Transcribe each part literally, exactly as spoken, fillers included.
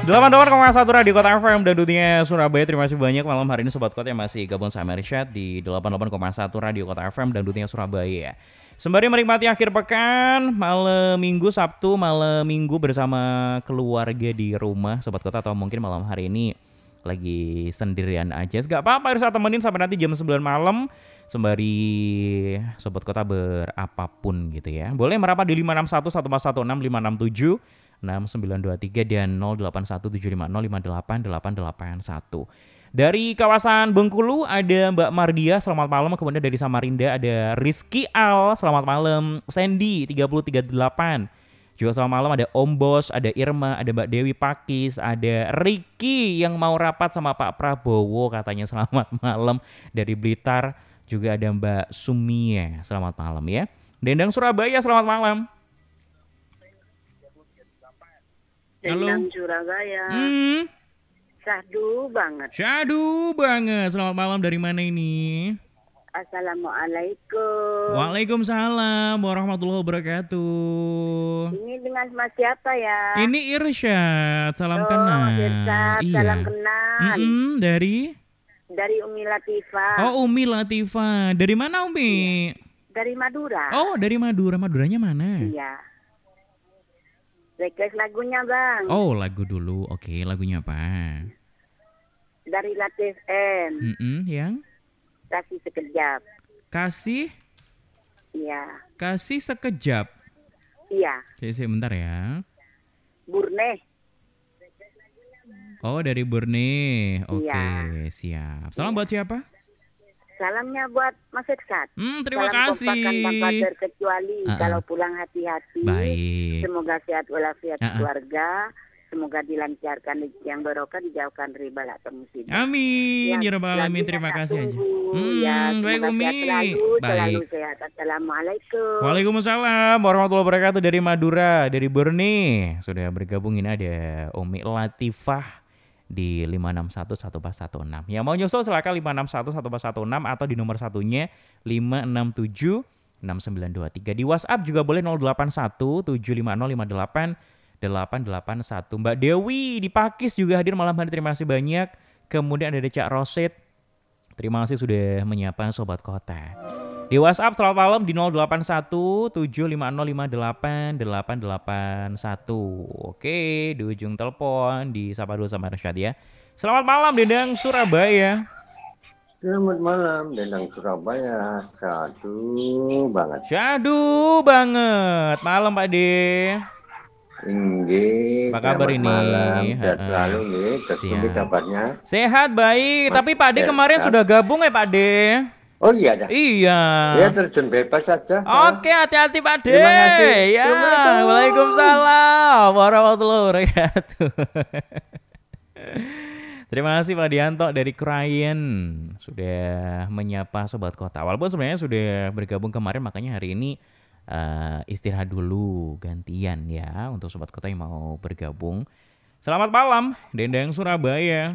delapan puluh delapan koma satu Radio Kota F M dan dunia Surabaya. Terima kasih banyak malam hari ini Sobat Kota yang masih gabung sama Irsyad di delapan puluh delapan koma satu Radio Kota F M dan dunia Surabaya. Sembari menikmati akhir pekan, malam minggu, Sabtu, malam minggu bersama keluarga di rumah Sobat Kota, atau mungkin malam hari ini lagi sendirian aja. Gak apa-apa, harus temenin sampai nanti jam sembilan malam sembari Sobat Kota berapapun gitu ya. Boleh merapat di lima enam satu satu empat satu enam lima enam tujuh enam sembilan dua tiga dan nol delapan satu tujuh lima nol lima delapan delapan delapan satu. Dari kawasan Bengkulu ada Mbak Mardia, selamat malam. Kemudian dari Samarinda ada Rizky Al, selamat malam. Sandy tiga nol tiga delapan juga selamat malam. Ada Om Bos, ada Irma, ada Mbak Dewi Pakis, ada Ricky yang mau rapat sama Pak Prabowo katanya selamat malam. Dari Blitar juga ada Mbak Sumie, selamat malam ya. Dendang Surabaya, selamat malam. Dendang Surabaya. Hmm. Syahdu banget. Syahdu banget. Selamat malam, dari mana ini? Assalamualaikum. Waalaikumsalam warahmatullahi wabarakatuh. Ini dengan Mas siapa ya? Ini Irsyad. Salam oh, kenal. Irsyad, iya. Salam kenal. Mm-mm, dari? Dari Umi Latifah. Oh, Umi Latifah. Dari mana Umi? Iya. Dari Madura. Oh, dari Madura. Maduranya mana? Iya. Request lagunya bang. Oh, lagu dulu. Oke, lagunya apa? Dari Latif M. Mm-mm, yang? Kasih sekejap. Kasih? Iya. Kasih sekejap. Iya. Oke, sebentar ya. Burne. Oh, dari Burne. Oke, iya. siap. Salam iya. buat siapa? Salamnya buat Mas Irsad. Hmm, terima Salam kasih. kompakan tanpa terkecuali. Uh-uh. Kalau pulang hati-hati. Baik. Semoga sehat walafiat uh-uh. keluarga. Semoga dilancarkan rezeki yang barokah, dijauhkan dari bala musibah. Amin. Ya, ya Rabbal Alamin. Terima kasih aja. Hmm, ya, baik Umi. Selalu, baik. Selalu sehat. Assalamualaikum. Waalaikumsalam warahmatullahi wabarakatuh. Dari Madura, dari Borneo. Sudah bergabung, ini ada Umi Latifah di lima enam satu satu empat satu enam. Yang mau nyusul silakan lima enam satu satu empat satu enam atau di nomor satunya lima enam tujuh enam sembilan dua tiga. Di WhatsApp juga boleh nol delapan satu tujuh lima nol lima delapan delapan delapan satu. Mbak Dewi di Pakis juga hadir malam hari, terima kasih banyak. Kemudian ada Cak Rosid, terima kasih sudah menyapa Sobat Kota. Di WhatsApp selamat malam di nol delapan satu tujuh lima nol lima delapan delapan delapan satu. Oke, di ujung telepon disapa dulu sama Irsyad ya. Selamat malam Dendang Surabaya. Selamat malam Dendang Surabaya. Syahdu banget. Syahdu banget. Malam Pak De. Inggih. Apa kabar ini? Malam. Sehat selalu nih. Terus kabarnya? Sehat baik. Tapi Pak De kemarin sehat. Sudah gabung ya Pak De? Oh iya dah. Iya. Ya terjun bebas saja. Oke, hati-hati Pak De. Terima kasih. Ya. Waalaikumsalam warahmatullahi wabarakatuh. Terima kasih Pak Dianto dari Krayen sudah menyapa Sobat Kota. Walaupun sebenarnya sudah bergabung kemarin, makanya hari ini uh, istirahat dulu gantian ya untuk Sobat Kota yang mau bergabung. Selamat malam Dendang Surabaya.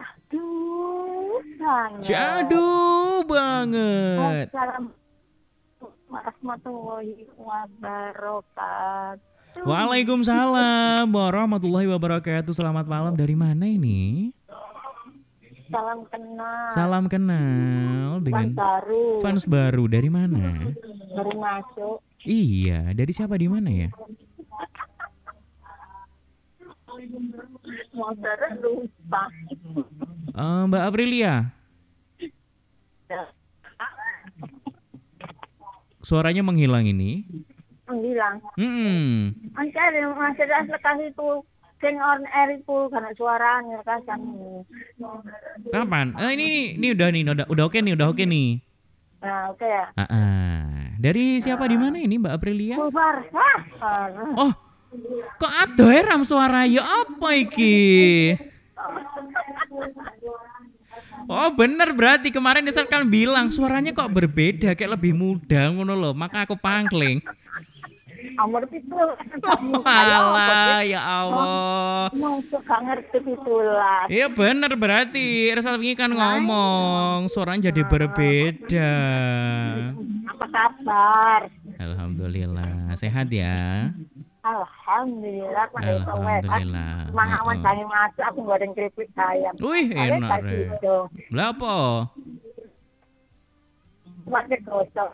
Banget. Syahdu banget. Assalamualaikum warahmatullahi wabarakatuh. Waalaikumsalam warahmatullahi wabarakatuh. Selamat malam, dari mana ini? Salam kenal. Salam kenal dengan fans baru. Fans baru dari mana? Baru masuk. Iya, dari siapa di mana ya? Modern lupa. Uh, Mbak Aprilia. Suaranya menghilang ini. Menghilang. Hmm. Angkare masih ada lekasi itu sing on air itu karena suaranya kasan. Kapan? Eh, ini, ini ini udah nih, udah udah oke nih, udah oke nih. Nah, oke ya. Ah, ah. Dari siapa di mana ini Mbak Aprilia? Bubar. Oh. Kok ada ram suara ya apa iki? Oh bener, berarti kemarin Nisar kan bilang suaranya kok berbeda, kayak lebih muda ngono loh, maka aku pangkling. Amor pitul. Oh, alah, ya Allah. Mau suka ngerti pitulah. Iya bener, berarti Rasa ini kan ngomong suaranya jadi berbeda. Apa kabar? Alhamdulillah, sehat ya. Alhamdulillah, pandai sowekan. Alhamdulillah. Mangawan Heeh. kami masuk, aku goreng keripik sayam. Wih, Saya enak kasih re. itu, Berapa? pakai gosok.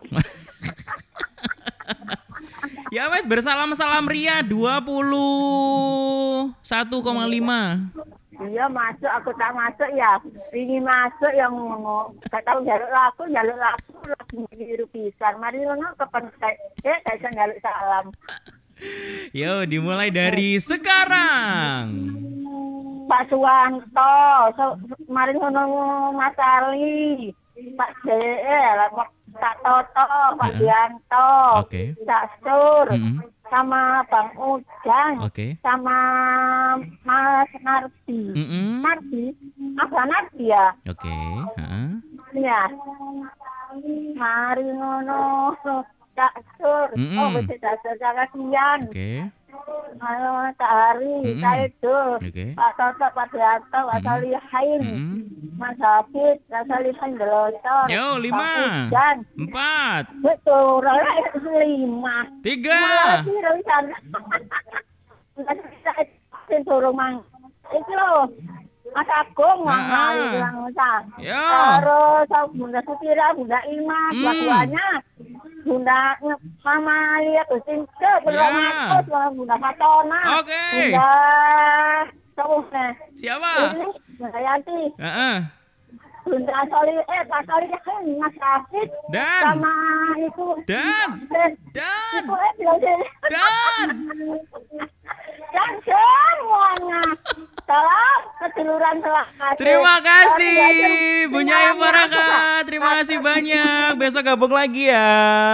Ya wes, bersalam-salam Ria dua puluh satu koma lima. Iya masuk, aku tak masuk ya. Ingin masuk yang ngomong, gak tahu jaluk laku, jaluk laku, laku biru pisan. Mari ngono kapan saya, eh saya jaluk salam. Yo, dimulai dari sekarang. Pak Suwanto, so, mari ngono Mas Ali, Pak D, Pak Toto, Pak Heeh. Dianto, Oke. Pak Sur, Mm-mm. sama Bang Ujang, Oke. sama Mas Nardi. Mm-mm. Nardi, apa Nardi ya? Oke. Heeh. Ya. Mari ngono, Kak Sur. Mm-mm. Oh, bisa dasar kasihan. Oke. Halo, Kak Hari, Mm-mm. Kak Edo, Oke. Pak Toto, Pak Dianto, Pak Mm-mm. Salihin, Mm-mm. Mas Hafid, Mas Salihin Delosor, Yo, lima. Pak Ujan. Empat. Betul, raya lima. Tiga. Lagi Rosan. Enggak bisa itu suruh mang. Itu loh. Mas Agung Ah, Mama ah. bilang usah. Yo. Terus oh, Bunda Sutira, Bunda Ima, Hmm. dua-duanya. Bunda Mama lihat tuh Singke, Bunda Ya. Matos, Bunda Fatona. Oke. Bunda Siapa? Siapa? Ini Bunda Yanti. Heeh. Bunda Soli, eh Pak Soli kan Mas Hafid. Dan. Sama itu. Dan. Dan. Dan. Itu eh bilang sini. Dan. Dan semuanya. Salam keseluruhan telah kasih. Terima kasih, Tapi aja, Bu Nyai sinyalnya Baraka. apa? Terima kasih banyak. Besok gabung lagi ya.